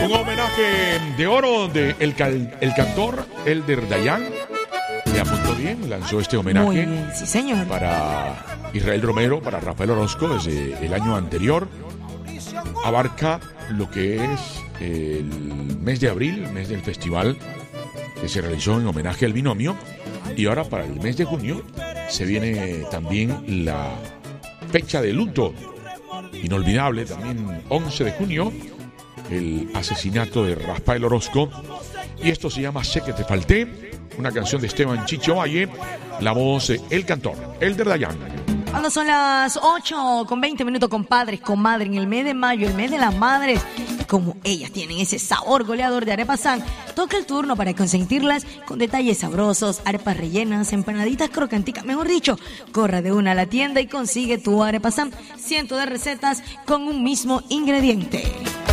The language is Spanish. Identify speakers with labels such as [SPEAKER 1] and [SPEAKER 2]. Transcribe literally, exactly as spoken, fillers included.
[SPEAKER 1] Un homenaje de oro de el, cal, el cantor Elder Dayan. Me apuntó bien, lanzó este homenaje.
[SPEAKER 2] Muy bien, sí, señor.
[SPEAKER 1] Para Israel Romero, para Rafael Orozco desde el año anterior. Abarca lo que es el mes de abril, el mes del festival que se realizó en homenaje al binomio. Y ahora para el mes de junio se viene también la fecha de luto inolvidable, también once de junio, el asesinato de Rafael Orozco. Y esto se llama Sé que te falté, una canción de Esteban Chicho Valle, la voz de el cantor Elder Dayan.
[SPEAKER 2] Cuando son las ocho con veinte minutos, compadres, comadre, en el mes de mayo, el mes de las madres, como ellas tienen ese sabor goleador de Arepa San, toca el turno para consentirlas con detalles sabrosos, arepas rellenas, empanaditas crocanticas, mejor dicho, corre de una a la tienda y consigue tu Arepa San, cientos de recetas con un mismo ingrediente.